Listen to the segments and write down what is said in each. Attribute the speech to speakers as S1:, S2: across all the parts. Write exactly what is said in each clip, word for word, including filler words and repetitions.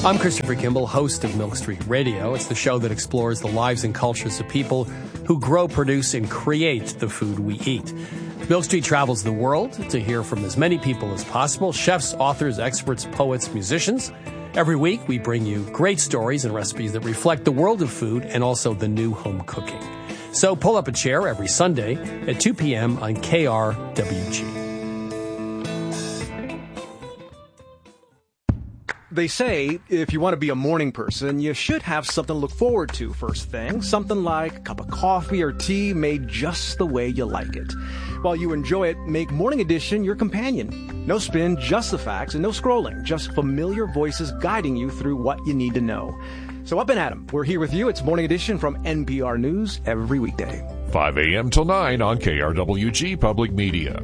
S1: I'm Christopher Kimball, host of Milk Street Radio. It's the show that explores the lives and cultures of people who grow, produce, and create the food we eat. Milk Street travels the world to hear from as many people as possible, chefs, authors, experts, poets, musicians. Every week, we bring you great stories and recipes that reflect the world of food and also the new home cooking. So pull up a chair every Sunday at two p.m. on K R W G.
S2: They say if you want to be a morning person, you should have something to look forward to first thing. Something like a cup of coffee or tea made just the way you like it. While you enjoy it, make Morning Edition your companion. No spin, just the facts, and no scrolling. Just familiar voices guiding you through what you need to know. So up and at 'em. We're here with you. It's Morning Edition from N P R News every weekday.
S3: five a.m. till nine on K R W G Public Media.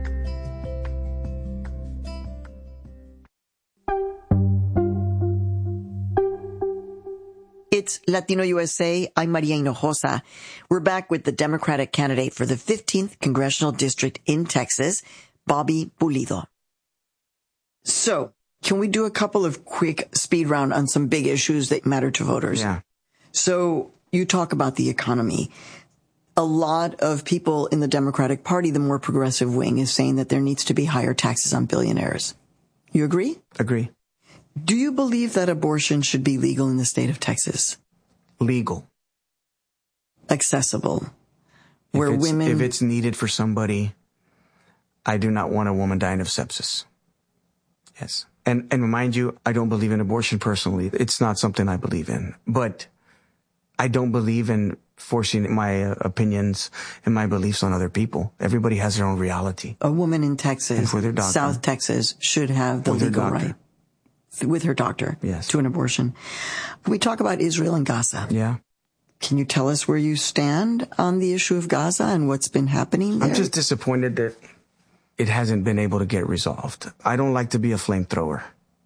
S4: It's Latino U S A. I'm Maria Hinojosa. We're back with the Democratic candidate for the fifteenth Congressional District in Texas, Bobby Pulido. So, can we do a couple of quick speed round on some big issues that matter to voters?
S5: Yeah.
S4: So, you talk about the economy. A lot of people in the Democratic Party, the more progressive wing, is saying that there needs to be higher taxes on billionaires. You agree?
S5: Agree.
S4: Do you believe that abortion should be legal in the state of Texas?
S5: Legal.
S4: Accessible. Where
S5: if
S4: women...
S5: If it's needed for somebody, I do not want a woman dying of sepsis. Yes. And, and remind you, I don't believe in abortion personally. It's not something I believe in. But I don't believe in forcing my uh, opinions and my beliefs on other people. Everybody has their own reality.
S4: A woman in Texas,
S5: with her doctor,
S4: South Texas, should have the
S5: with
S4: legal
S5: her doctor.
S4: right. With her doctor.
S5: Yes.
S4: To an abortion. Can we talk about Israel and Gaza?
S5: Yeah.
S4: Can you tell us where you stand on the issue of Gaza and what's been happening there?
S5: I'm just disappointed that it hasn't been able to get resolved. I don't like to be a flamethrower.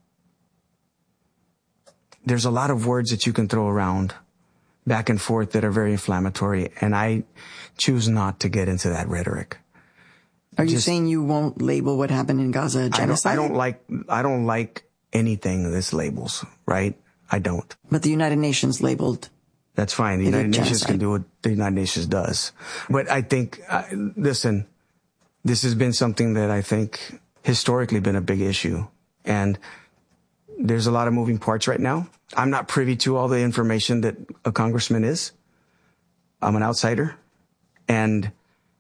S5: There's a lot of words that you can throw around back and forth that are very inflammatory, and I choose not to get into that rhetoric.
S4: Are you
S5: just,
S4: saying you won't label what happened in Gaza a genocide?
S5: I don't, I don't like, I don't like anything that's labels, right? I don't.
S4: But the United Nations labeled.
S5: That's fine. The United Nations can do what the United Nations does. But I think, uh, listen, this has been something that I think historically been a big issue. And there's a lot of moving parts right now. I'm not privy to all the information that a congressman is. I'm an outsider. And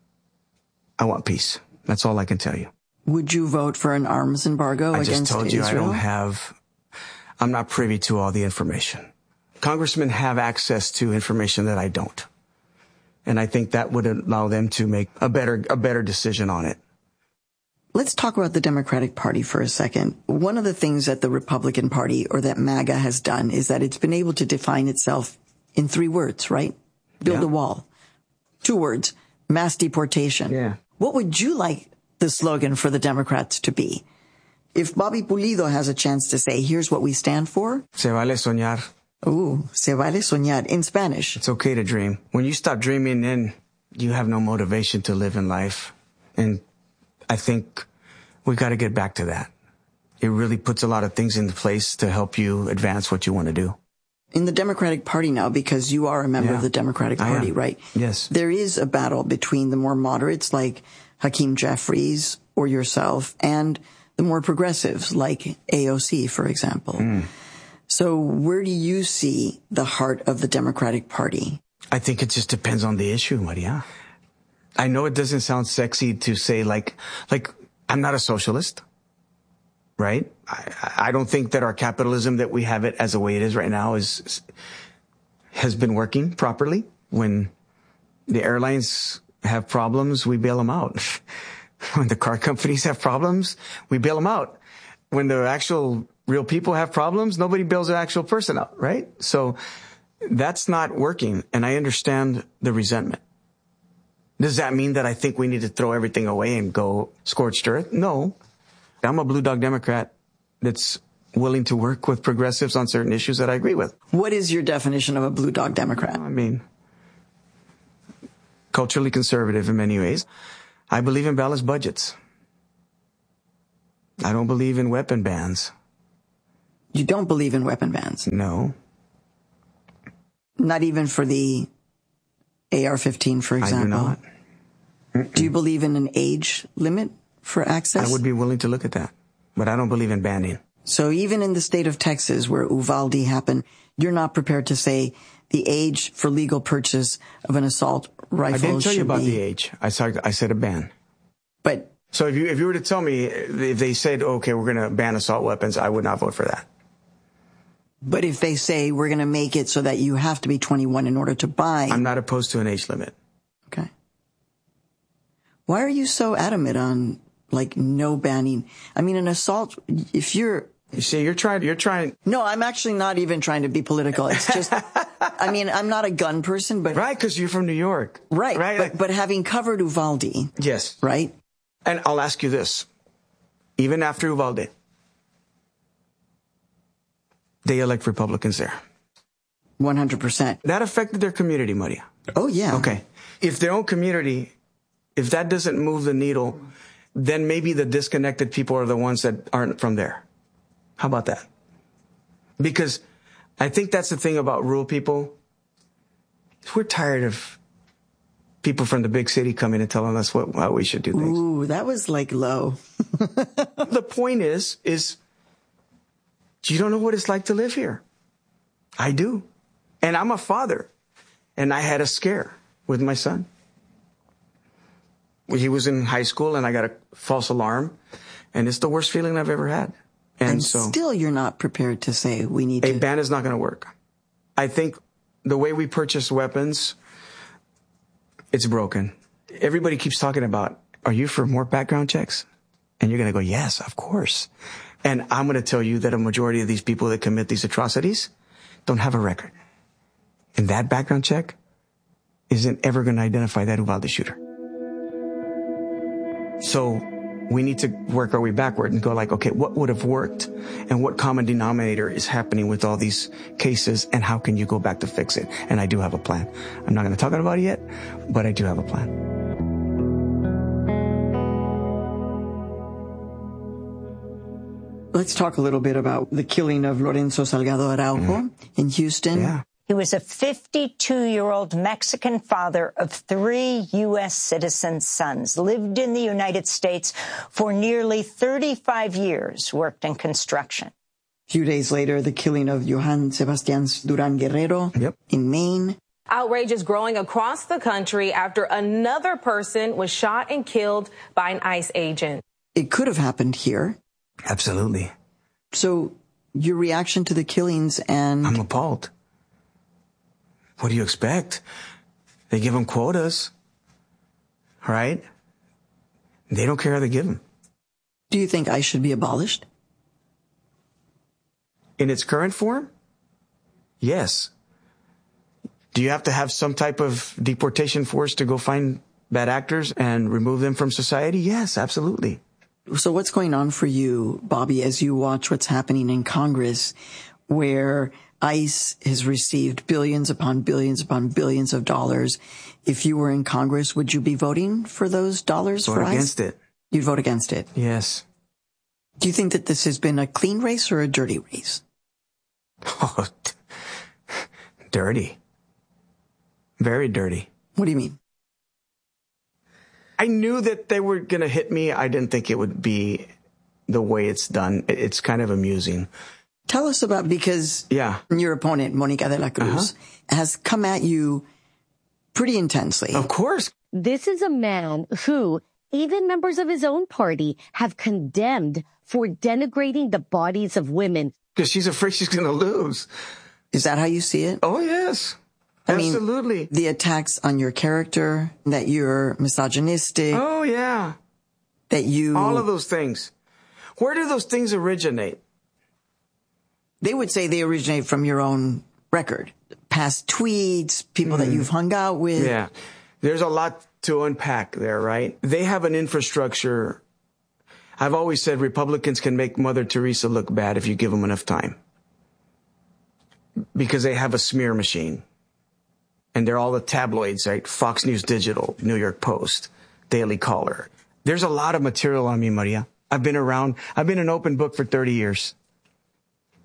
S5: I want peace. That's all I can tell you.
S4: Would you vote for an arms embargo
S5: I
S4: against Israel?
S5: just told you
S4: Israel?
S5: I don't have, I'm not privy to all the information. Congressmen have access to information that I don't. And I think that would allow them to make a better, a better decision on it.
S4: Let's talk about the Democratic Party for a second. One of the things that the Republican Party or that MAGA has done is that it's been able to define itself in three words, right? Build
S5: yeah.
S4: a wall. Two words, mass deportation.
S5: Yeah.
S4: What would you like the slogan for the Democrats to be? If Bobby Pulido has a chance to say, here's what we stand for.
S5: Se vale soñar.
S4: Ooh, se vale soñar in Spanish.
S5: It's okay to dream. When you stop dreaming, then you have no motivation to live in life. And I think we got to get back to that. It really puts a lot of things into place to help you advance what you want to do.
S4: In the Democratic Party now, because you are a member
S5: yeah,
S4: of the Democratic Party, right?
S5: Yes.
S4: There is a battle between the more moderates like Hakeem Jeffries or yourself and the more progressives like A O C, for example. Mm. So where do you see the heart of the Democratic Party?
S5: I think it just depends on the issue, Maria. I know it doesn't sound sexy to say like, like I'm not a socialist, right? I, I don't think that our capitalism that we have it as the way it is right now is, has been working properly. When the airlines have problems, we bail them out. When the car companies have problems, we bail them out. When the actual real people have problems, nobody bails the actual person out, right? So that's not working. And I understand the resentment. Does that mean that I think we need to throw everything away and go scorched earth? No. I'm a blue dog Democrat that's willing to work with progressives on certain issues that I agree with.
S4: What is your definition of a blue dog Democrat?
S5: I mean, culturally conservative in many ways. I believe in balanced budgets. I don't believe in weapon bans.
S4: You don't believe in weapon bans?
S5: No.
S4: Not even for the A R fifteen, for example?
S5: I do not. Mm-mm.
S4: Do you believe in an age limit for access?
S5: I would be willing to look at that, but I don't believe in banning.
S4: So even in the state of Texas where Uvalde happened, you're not prepared to say the age for legal purchase of an assault rifle
S5: I didn't tell you about
S4: be,
S5: the age. I said, I said a ban.
S4: But
S5: so if you if you were to tell me if they said, okay, we're going to ban assault weapons, I would not vote for that.
S4: But if they say we're going to make it so that you have to be twenty-one in order to buy,
S5: I'm not opposed to an age limit.
S4: Okay. Why are you so adamant on like no banning? I mean, an assault. If you're
S5: You see, you're trying, you're trying.
S4: No, I'm actually not even trying to be political. It's just, I mean, I'm not a gun person, but.
S5: Right, because you're from New York.
S4: Right,
S5: right.
S4: But, but having covered Uvalde.
S5: Yes.
S4: Right?
S5: And I'll ask you this. Even after Uvalde, they elect Republicans there.
S4: one hundred percent.
S5: That affected their community, Maria.
S4: Oh, yeah.
S5: Okay. If their own community, if that doesn't move the needle, then maybe the disconnected people are the ones that aren't from there. How about that? Because I think that's the thing about rural people. We're tired of people from the big city coming and telling us what, how we should do things.
S4: Ooh, that was like low.
S5: The point is, is you don't know what it's like to live here. I do. And I'm a father. And I had a scare with my son. He was in high school and I got a false alarm. And it's the worst feeling I've ever had. And,
S4: and
S5: so
S4: still you're not prepared to say we need
S5: a
S4: to.
S5: ban is not going to work. I think the way we purchase weapons, it's broken. Everybody keeps talking about, are you for more background checks? And you're going to go, yes, of course. And I'm going to tell you that a majority of these people that commit these atrocities don't have a record. And that background check isn't ever going to identify that Uvalde shooter. So we need to work our way backward and go like, okay, what would have worked and what common denominator is happening with all these cases and how can you go back to fix it? And I do have a plan. I'm not going to talk about it yet, but I do have a plan.
S4: Let's talk a little bit about the killing of Lorenzo Salgado Araujo mm. in Houston.
S5: Yeah.
S6: He was a fifty-two-year-old Mexican father of three U S citizen sons, lived in the United States for nearly thirty-five years, worked in construction.
S4: A few days later, the killing of Johann Sebastian Duran Guerrero
S5: yep.
S4: in Maine.
S7: Outrage is growing across the country after another person was shot and killed by an ICE agent.
S4: It could have happened here.
S5: Absolutely.
S4: So your reaction to the killings and...
S5: I'm appalled. What do you expect? They give them quotas, right? They don't care how they give them.
S4: Do you think ICE should be abolished?
S5: In its current form? Yes. Do you have to have some type of deportation force to go find bad actors and remove them from society? Yes, absolutely.
S4: So what's going on for you, Bobby, as you watch what's happening in Congress, where ICE has received billions upon billions upon billions of dollars? If you were in Congress, would you be voting for those dollars
S5: vote
S4: for ICE?
S5: Against it.
S4: You'd vote against it?
S5: Yes.
S4: Do you think that this has been a clean race or a dirty race?
S5: Oh, dirty. Very dirty.
S4: What do you mean?
S5: I knew that they were going to hit me. I didn't think it would be the way it's done. It's kind of amusing.
S4: Tell us about, because
S5: yeah.
S4: your opponent, Monica de la Cruz, uh-huh. has come at you pretty intensely.
S5: Of course.
S8: This is a man who even members of his own party have condemned for denigrating the bodies of women.
S5: Because she's afraid she's going to lose.
S4: Is that how you see it?
S5: Oh, yes.
S4: I
S5: Absolutely.
S4: Mean, the attacks on your character, that you're misogynistic.
S5: Oh, yeah.
S4: That you...
S5: All of those things. Where do those things originate?
S4: They would say they originate from your own record. Past tweets, people mm. that you've hung out with.
S5: Yeah. There's a lot to unpack there, right? They have an infrastructure. I've always said Republicans can make Mother Teresa look bad if you give them enough time. Because they have a smear machine. And they're all the tabloids, right? Fox News Digital, New York Post, Daily Caller. There's a lot of material on me, Maria. I've been around. I've been an open book for thirty years.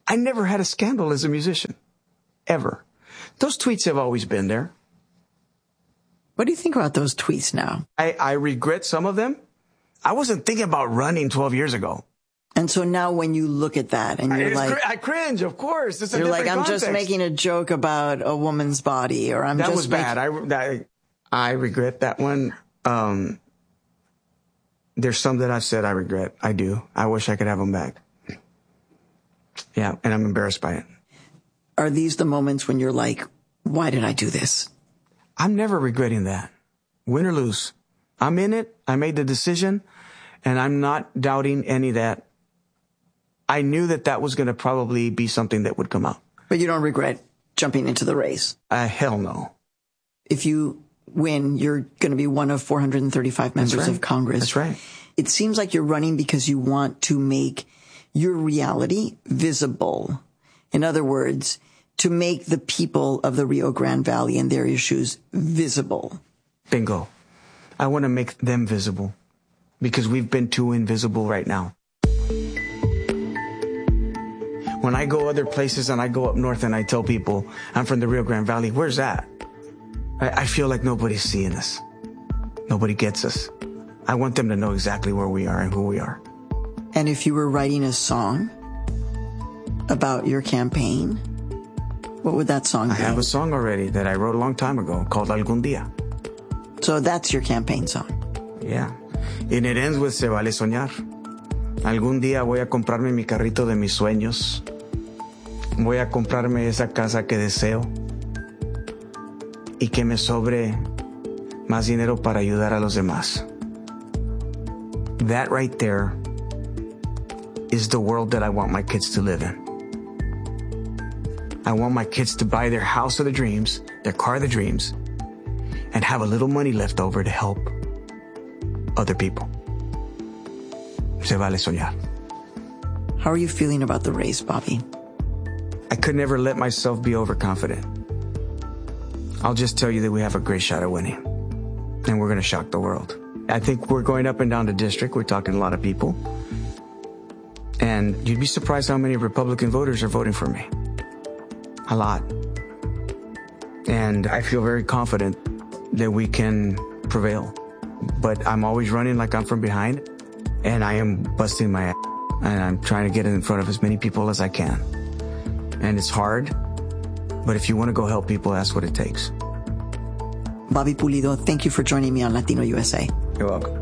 S5: I never had a scandal as a musician. Ever. Those tweets have always been there.
S4: What do you think about those tweets now?
S5: I, I regret some of them. I wasn't thinking about running twelve years ago.
S4: And so now when you look at that and you're
S5: I,
S4: like...
S5: I cringe, of course. It's a
S4: you're like, I'm
S5: context.
S4: just making a joke about a woman's body, or I'm
S5: that
S4: just...
S5: Was bad. I, that, I regret that one. Um, there's some that I've said I regret. I do. I wish I could have them back. Yeah, and I'm embarrassed by it.
S4: Are these the moments when you're like, why did I do this?
S5: I'm never regretting that. Win or lose. I'm in it. I made the decision, and I'm not doubting any of that. I knew that that was going to probably be something that would come out.
S4: But you don't regret jumping into the race?
S5: Uh, hell no.
S4: If you win, you're going to be one of four hundred thirty-five members
S5: right.
S4: of Congress.
S5: That's right.
S4: It seems like you're running because you want to make your reality visible. In other words, to make the people of the Rio Grande Valley and their issues visible.
S5: Bingo. I want to make them visible because we've been too invisible right now. When I go other places and I go up north and I tell people I'm from the Rio Grande Valley, where's that? I, I feel like nobody's seeing us. Nobody gets us. I want them to know exactly where we are and who we are.
S4: And if you were writing a song about your campaign, what would that song be?
S5: I have a song already that I wrote a long time ago called Algún Día.
S4: So that's your campaign song?
S5: Yeah. And it ends with Se Vale Soñar. Algún día voy a comprarme mi carrito de mis sueños. Voy a comprarme esa casa que deseo. Y que me sobre más dinero para ayudar a los demás. That right there is the world that I want my kids to live in. I want my kids to buy their house of their dreams, their car of their dreams, and have a little money left over to help other people. Se vale soñar.
S4: How are you feeling about the race, Bobby?
S5: I could never let myself be overconfident. I'll just tell you that we have a great shot at winning. And we're going to shock the world. I think we're going up and down the district. We're talking to a lot of people. And you'd be surprised how many Republican voters are voting for me. A lot. And I feel very confident that we can prevail. But I'm always running like I'm from behind. And I am busting my ass. And I'm trying to get in front of as many people as I can. And it's hard. But if you want to go help people, that's what it takes.
S4: Bobby Pulido, thank you for joining me on Latino U S A.
S5: You're welcome.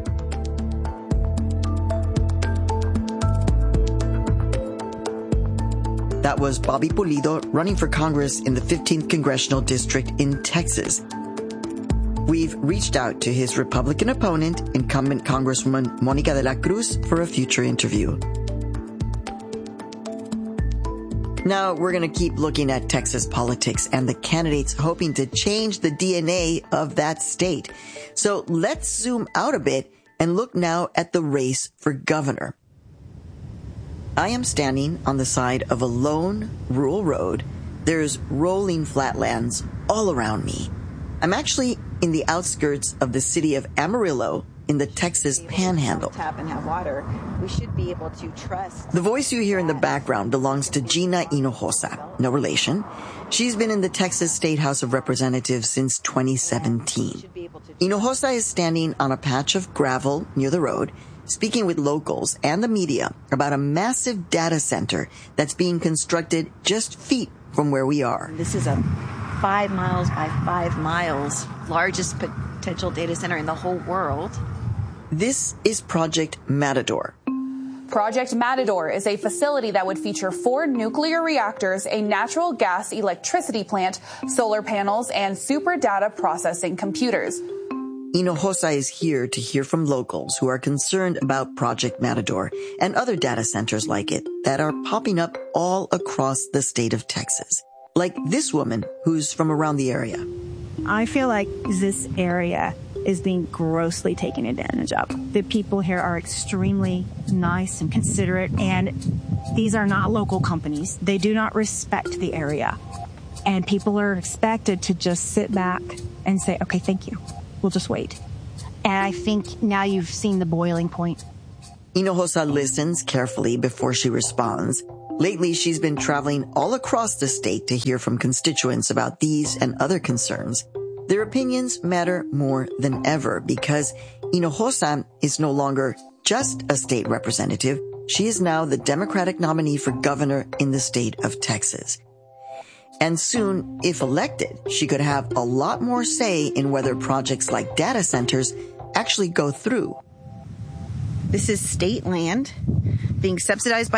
S4: That was Bobby Pulido running for Congress in the fifteenth Congressional District in Texas. We've reached out to his Republican opponent, incumbent Congresswoman Monica de la Cruz, for a future interview. Now, we're going to keep looking at Texas politics and the candidates hoping to change the D N A of that state. So let's zoom out a bit and look now at the race for governor. I am standing on the side of a lone rural road. There's rolling flatlands all around me. I'm actually in the outskirts of the city of Amarillo in the Texas Panhandle.
S9: Tap and have water. We should be able to trust.
S4: The voice you hear in the background belongs to Gina Hinojosa, no relation. She's been in the Texas State House of Representatives since twenty seventeen. Hinojosa is standing on a patch of gravel near the road, speaking with locals and the media about a massive data center that's being constructed just feet from where we are.
S9: This is a five miles by five miles, largest potential data center in the whole world.
S4: This is Project Matador.
S10: Project Matador is a facility that would feature four nuclear reactors, a natural gas electricity plant, solar panels, and super data processing computers.
S4: Hinojosa is here to hear from locals who are concerned about Project Matador and other data centers like it that are popping up all across the state of Texas. Like this woman who's from around the area.
S11: I feel like this area is being grossly taken advantage of. The people here are extremely nice and considerate, and these are not local companies. They do not respect the area. And people are expected to just sit back and say, okay, thank you. We'll just wait.
S12: And I think now you've seen the boiling point.
S4: Hinojosa listens carefully before she responds. Lately, she's been traveling all across the state to hear from constituents about these and other concerns. Their opinions matter more than ever because Hinojosa is no longer just a state representative. She is now the Democratic nominee for governor in the state of Texas. And soon, if elected, she could have a lot more say in whether projects like data centers actually go through.
S9: This is state land being subsidized by